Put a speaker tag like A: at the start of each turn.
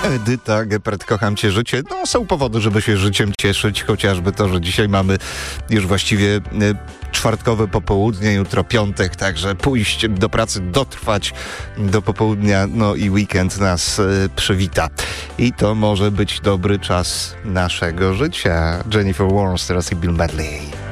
A: Edyta Geppert, kocham cię życie. No, są powody, żeby się życiem cieszyć, chociażby to, że dzisiaj mamy już właściwie czwartkowe popołudnie, jutro piątek, także pójść do pracy, dotrwać do popołudnia, no i weekend nas przywita. I to może być dobry czas naszego życia. Jennifer Warnes teraz i Bill Medley.